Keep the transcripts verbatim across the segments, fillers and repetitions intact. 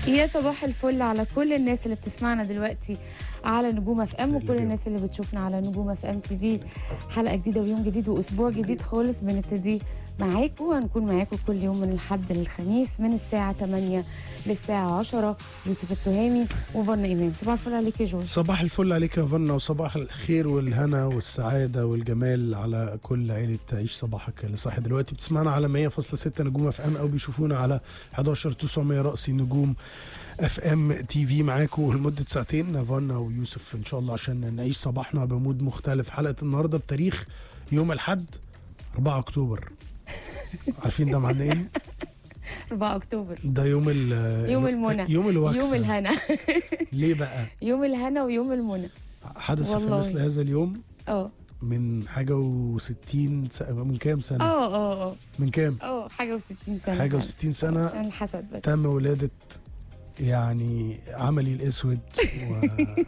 يا صباح الفل على كل الناس اللي بتسمعنا دلوقتي على نجوم اف ام وكل الناس اللي بتشوفنا على نجوم اف ام تي في. حلقه جديده ويوم جديد واسبوع جديد خالص بنبتدي معاكم، وهنكون معاكم كل يوم من الحد للخميس من الساعه تمانية للساعه عشرة. يوسف التهامي وفنا امام. صباح الفل عليك يا جوز. صباح الفل عليك يا فنا، وصباح الخير والهنا والسعاده والجمال على كل عيله عيش صباحك اللي صاحي دلوقتي بتسمعنا على مية فاصلة ستة نجوم اف ام، او بيشوفونا على حداشر تسعمية رأسي نجوم اف ام تي في. معاكم لمده ساعتين فنا ويوسف ان شاء الله عشان نعيش صباحنا بمود مختلف. حلقه النهارده بتاريخ يوم الاحد أربعة أكتوبر. عارفين ده معناه ايه؟ أربعة أكتوبر ده يوم ال يوم المنى، يوم الوكسة، يوم الهنا. ليه بقى؟ يوم الهنا ويوم المنى. حدث في مثل هذا اليوم اه من حاجة وستين سنة. من كام سنة؟ اه اه اه من كام؟ اه حاجة وستين سنة. حاجة وستين سنة عشان الحسد بس. تم ولادة يعني عملي الأسود و...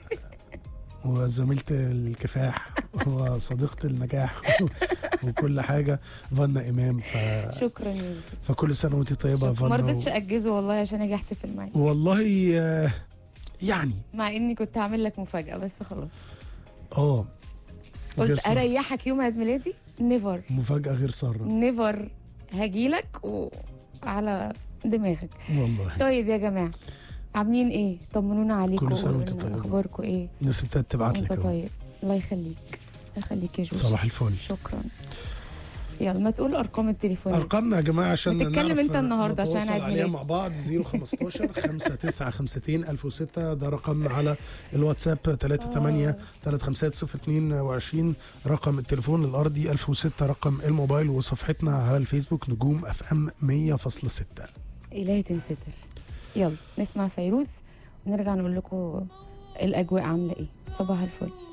وزميلة الكفاح وصديقة النجاح وكل حاجة فنا إمام. ف... شكرا يا يوسف. فكل سنة وانت طيبة يا فنا. ما رضيتش أجزه والله عشان أجي أحتفل معاك. والله يعني مع إني كنت هعمل لك مفاجأة بس خلاص. اه قلت أريحك يوم عيد ميلادي. نيفر. مفاجأة غير سارة. نيفر هجيلك وعلى دماغك والله. طيب يا جماعة عاملين ايه؟ طمنونا عليكم. كل سنة وانت طيب. اخباركم ايه؟ الناس ابتدت تبعت لك. طيب الله يخليك. الله يخليك يا جوش. صباح الفل. شكرا. يلا ما تقول ارقام التليفون. ارقامنا يا جماعه عشان نتكلم انت النهارده عشان نتواصل عليها مع بعض. صفر خمستاشر خمسة تسعة خمستين ألف وستة ده رقمنا على الواتساب. تلاتة تمانية تلاتة خمسة صفر اتنين وعشرين رقم التليفون الارضي. ألف وستة رقم الموبايل. وصفحتنا على الفيسبوك نجوم اف ام مية فاصلة ستة. إلهي تنستر. يلا نسمع فيروز ونرجع نقول لكم الاجواء عامله ايه. صباح الفل.